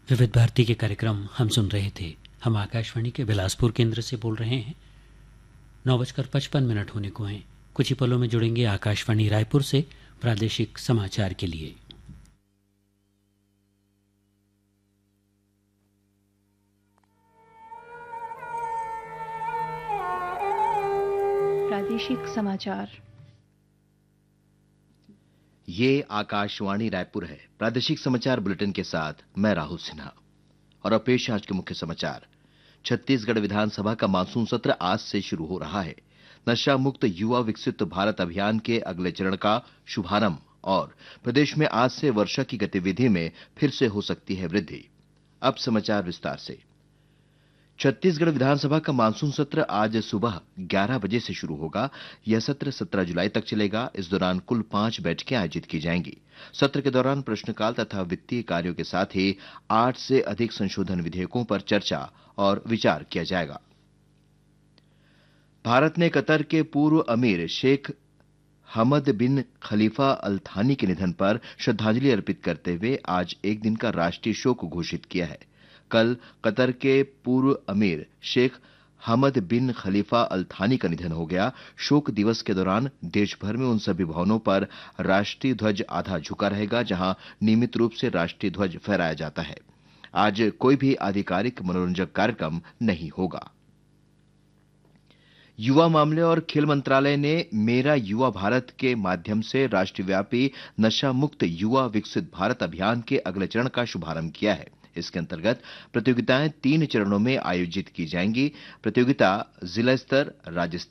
विविध भारती के कार्यक्रम हम सुन रहे थे। हम आकाशवाणी के बिलासपुर केंद्र से बोल रहे हैं। 9:55 होने को हैं। कुछ ही पलों में जुड़ेंगे आकाशवाणी रायपुर से प्रादेशिक समाचार के लिए। प्रादेशिक समाचार। ये आकाशवाणी रायपुर है। प्रादेशिक समाचार बुलेटिन के साथ मैं राहुल सिन्हा और अब पेश आज के मुख्य समाचार। छत्तीसगढ़ विधानसभा का मानसून सत्र आज से शुरू हो रहा है। नशा मुक्त युवा विकसित भारत अभियान के अगले चरण का शुभारंभ और प्रदेश में आज से वर्षा की गतिविधि में फिर से हो सकती है वृद्धि। अब समाचार विस्तार से। छत्तीसगढ़ विधानसभा का मानसून सत्र आज सुबह 11 बजे से शुरू होगा। यह सत्र 17 जुलाई तक चलेगा। इस दौरान कुल 5 बैठकें आयोजित की जाएंगी। सत्र के दौरान प्रश्नकाल तथा वित्तीय कार्यों के साथ ही 8 से अधिक संशोधन विधेयकों पर चर्चा और विचार किया जाएगा। भारत ने कतर के पूर्व अमीर शेख हमद बिन खलीफा अल थानी के निधन पर श्रद्धांजलि अर्पित करते हुए आज एक दिन का राष्ट्रीय शोक घोषित किया है। कल कतर के पूर्व अमीर शेख हमद बिन खलीफा अल थानी का निधन हो गया। शोक दिवस के दौरान देश भर में उन सभी भवनों पर राष्ट्रीय ध्वज आधा झुका रहेगा जहां नियमित रूप से राष्ट्रीय ध्वज फहराया जाता है। आज कोई भी आधिकारिक मनोरंजक कार्यक्रम नहीं होगा। युवा मामले और खेल मंत्रालय ने मेरा युवा भारत के माध्यम से राष्ट्रव्यापी नशा मुक्त युवा विकसित भारत अभियान के अगले चरण का शुभारंभ किया है। इसके अंतर्गत प्रतियोगिताएं 3 चरणों में आयोजित की जाएंगी। प्रतियोगिता जिला स्तर, राज्य